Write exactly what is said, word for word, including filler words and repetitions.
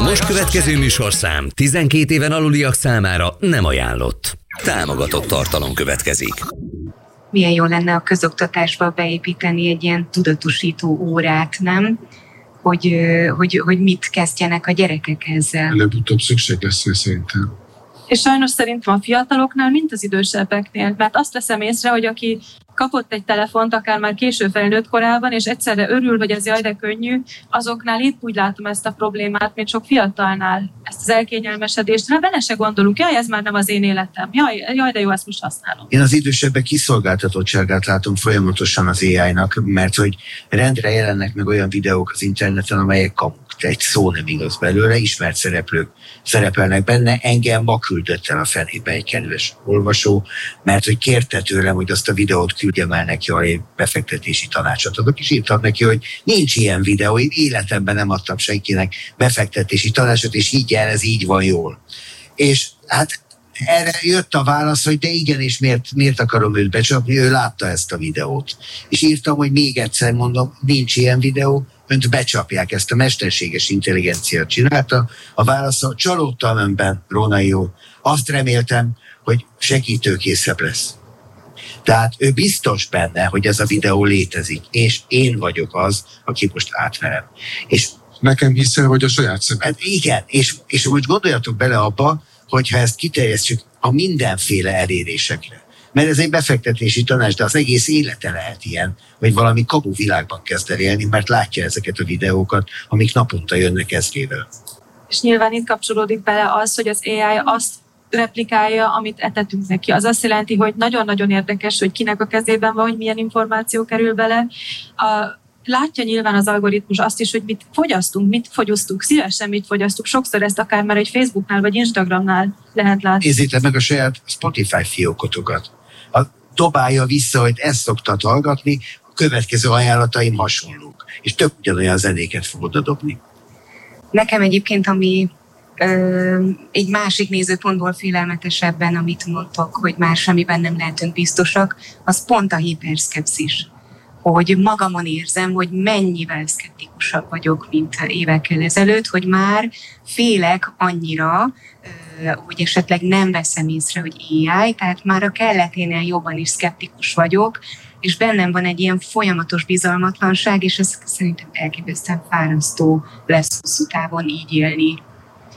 most következő műsorszám tizenkét éven aluliak számára nem ajánlott. Támogatott tartalom következik. Milyen jó lenne a közoktatásba beépíteni egy ilyen tudatosító órát, nem? Hogy, hogy, hogy mit kezdjenek a gyerekek ezzel. Előbb-utóbb szükség lesz szerintem. És sajnos szerintem a fiataloknál, mint az idősebbeknél, mert azt veszem észre, hogy aki kapott egy telefont, akár már késő felnőtt korában, és egyszerre örül, hogy ez jaj, de könnyű, azoknál épp úgy látom ezt a problémát, mint sok fiatalnál, ezt az elkényelmesedést. Hát benne se gondolunk, jaj, ez már nem az én életem, jaj, jaj de jó, ezt most használom. Én az idősebbek kiszolgáltatottságát látom folyamatosan az á í-nak, mert hogy rendre jelennek meg olyan videók az interneten, amelyek kamuk, egy szó nem igaz belőle, ismert szereplők szerepelnek benne. Engem ma küldött el a fenébe egy kedves olvasó, mert hogy kérte tőlem, hogy azt a videót küldjem el neki, ha én befektetési tanácsot adok, és írtam neki, hogy nincs ilyen videó, én életemben nem adtam senkinek befektetési tanácsot, és így el, ez így van jól. És hát erre jött a válasz, hogy de igen, és miért, miért akarom őt becsapni, ő látta ezt a videót. És írtam, hogy még egyszer mondom, nincs ilyen videó, önt becsapják, ezt a mesterséges intelligencia csinálta. A válasza, csalódtam önben, Rónai úr. Azt reméltem, hogy segítőkészebb lesz. Tehát ő biztos benne, hogy ez a videó létezik, és én vagyok az, aki most átverem. És nekem hiszel, hogy a saját szemed. Hát igen, és, és most gondoljatok bele abba, hogyha ezt kiterjesztjük a mindenféle elérésekre. Mert ez egy befektetési tanács, de az egész élete lehet ilyen, hogy valami kamu világban kezd el élni, mert látja ezeket a videókat, amik naponta jönnek ezrével. És nyilván itt kapcsolódik bele az, hogy az á í azt replikálja, amit etetünk neki. Az azt jelenti, hogy nagyon-nagyon érdekes, hogy kinek a kezében van, hogy milyen információ kerül bele. A Látja nyilván az algoritmus azt is, hogy mit fogyasztunk, mit fogyasztunk, szívesen mit fogyasztunk. Sokszor ezt akár már egy Facebooknál vagy Instagramnál lehet látni. Nézzétek meg a saját Spotify fiókotokat. A dobálja vissza, hogy ezt szoktad hallgatni, a következő ajánlataim hasonlók. És tök ugyanolyan zenéket fogod dobni. Nekem egyébként, ami ö, egy másik nézőpontból félelmetesebben, amit mondtok, hogy már semmiben nem lehetünk biztosak, az pont a hiperszkepszis. Hogy magamon érzem, hogy mennyivel szkeptikusabb vagyok, mint évekkel ezelőtt, hogy már félek annyira, hogy esetleg nem veszem észre, hogy á í, tehát már a kelleténél jobban is szkeptikus vagyok, és bennem van egy ilyen folyamatos bizalmatlanság, és ez szerintem elképesztően fárasztó lesz hosszú távon így élni.